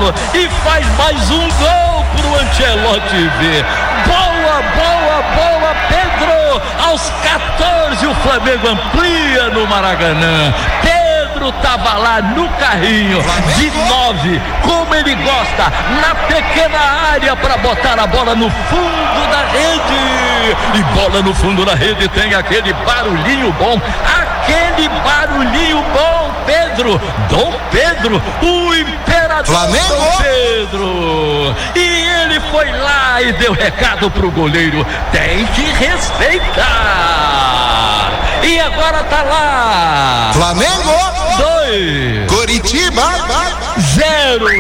Pedro e faz mais um gol pro Ancelotti ver. Boa, Pedro! Aos 14 o Flamengo amplia no Maracanã. Pedro tava lá no carrinho de 9, como ele gosta, na pequena área para botar a bola no fundo da rede. E bola no fundo da rede tem aquele barulhinho bom, Dom Pedro, o imperador Flamengo. Dom Pedro. E ele foi lá e deu recado pro goleiro: tem que respeitar. E agora tá lá. Flamengo 2, Coritiba 0.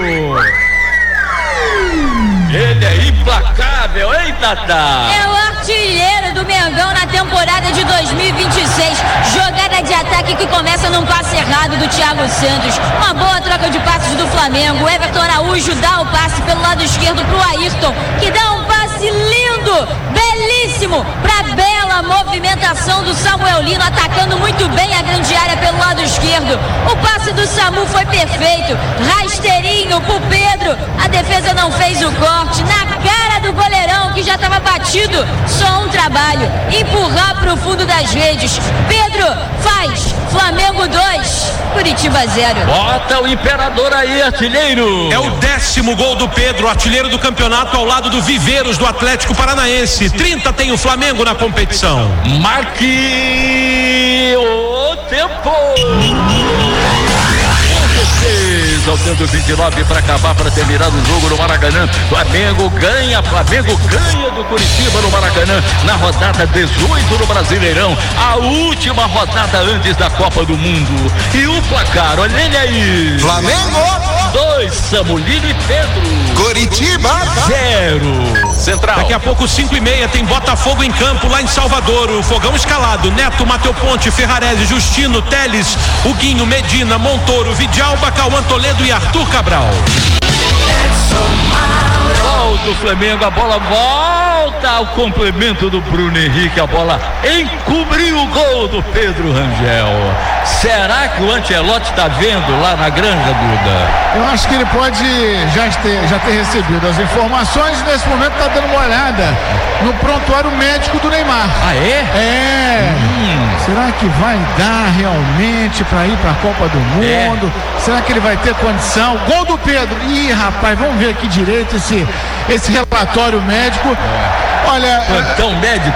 Ele é implacável, hein, Tatá? É o artilheiro do Mengão na temporada de 2026. Jogada de ataque que começa num passe errado do Thiago Santos. Uma boa troca de passes do Flamengo. O Everton Araújo dá o passe pelo lado esquerdo pro Ayrton, que dá um passe lindo, belíssimo, pra bela movimentação do Samuel Lino, atacando muito bem a grande área pelo lado esquerdo. O passe do Samu foi perfeito, rasteirinho pro Pedro. A defesa não fez o corte. Na cara do goleirão que já estava batido, só um trabalho: empurrar pro fundo das redes. Pedro faz. Flamengo 2, Curitiba 0. Bota o imperador aí, artilheiro. É o 10º gol do Pedro, artilheiro do campeonato, ao lado do Viveiros do Atlético Paranaense. 30 tem o Flamengo na competição. Marque o tempo. Ao tendo 29 para acabar, para terminar o jogo no Maracanã. Flamengo ganha do Curitiba no Maracanã na rodada 18 do Brasileirão, a última rodada antes da Copa do Mundo. E o placar, olha ele aí: Flamengo 2, Samulino e Pedro. Coritiba 0. Central. Daqui a pouco 5h30 tem Botafogo em campo lá em Salvador. O fogão escalado: Neto, Mateu Ponte, Ferrarese, Justino, Teles, Huguinho, Medina, Montoro, Vidalba, Cauã Toledo e Arthur Cabral. Volta o Flamengo, a bola volta ao complemento do Bruno Henrique, a bola encobriu o gol do Pedro Rangel. Será que o Ancelotti está vendo lá na granja, Duda? Eu acho que ele pode já ter recebido as informações e nesse momento está dando uma olhada no prontuário médico do Neymar. Ah, é? Será que vai dar realmente para ir para a Copa do Mundo? Será que ele vai ter condição? Gol do Pedro. Ih, rapaz, vamos ver aqui direito esse relatório médico. Olha, plantão médico